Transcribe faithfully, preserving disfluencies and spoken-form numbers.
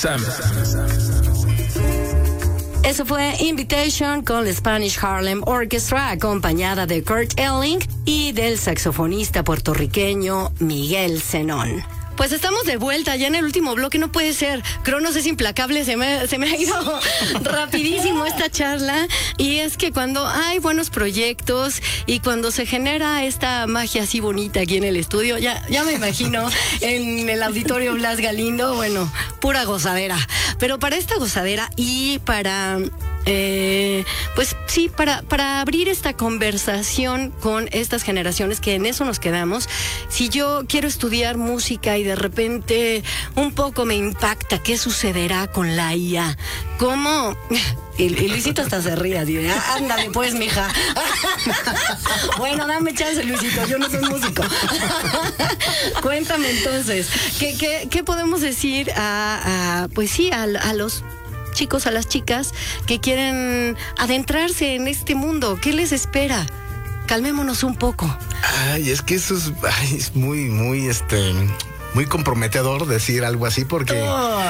Sam. Eso fue Invitation con la Spanish Harlem Orchestra, acompañada de Kurt Elling y del saxofonista puertorriqueño Miguel Zenón. Pues estamos de vuelta ya en el último bloque, no puede ser. Cronos es implacable, se me, se me ha ido rapidísimo esta charla. Y es que cuando hay buenos proyectos y cuando se genera esta magia así bonita aquí en el estudio, ya, ya me imagino en el auditorio Blas Galindo, bueno, pura gozadera. Pero para esta gozadera y para... Eh, pues sí, para, para abrir esta conversación con estas generaciones que en eso nos quedamos, si yo quiero estudiar música y de repente un poco me impacta, ¿qué sucederá con la I A? ¿Cómo? Y, y Luisito hasta se ríe, así de, ándale pues, mija. Bueno, dame chance, Luisito, yo no soy músico. Cuéntame entonces, ¿qué, qué, qué podemos decir a, a pues sí, a, a los chicos, a las chicas que quieren adentrarse en este mundo? ¿Qué les espera? Calmémonos un poco. Ay, es que eso es, ay, es muy, muy, este, muy comprometedor decir algo así porque... Oh.